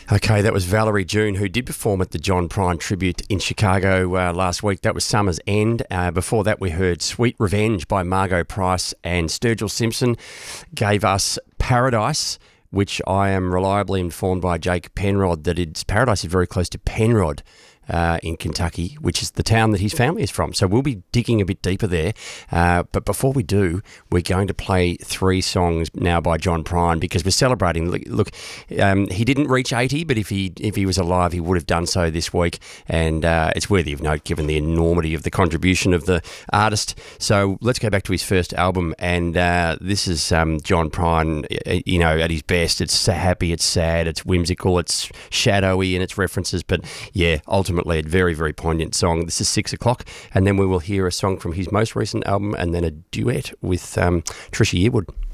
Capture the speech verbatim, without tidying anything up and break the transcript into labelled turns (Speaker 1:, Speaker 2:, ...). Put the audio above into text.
Speaker 1: Okay, that was Valerie June, who did perform at the John Prine tribute in Chicago uh, last week. That was Summer's End. Uh, before that, we heard Sweet Revenge by Margot Price, and Sturgill Simpson gave us Paradise, which I am reliably informed by Jake Penrod that it's Paradise is very close to Penrod. Uh, in Kentucky, which is the town that his family is from. So we'll be digging a bit deeper there. Uh, but before we do, we're going to play three songs now by John Prine because we're celebrating. Look, look um, he didn't reach eighty, but if he if he was alive, he would have done so this week. And uh, it's worthy of note given the enormity of the contribution of the artist. So let's go back to his first album. And uh, this is um, John Prine, you know, at his best. It's happy, it's sad, it's whimsical, it's shadowy in its references. But yeah, ultimately, Ultimately, a very, very poignant song. This is Six O'Clock, and then we will hear a song from his most recent album and then a duet with um, Trisha Yearwood.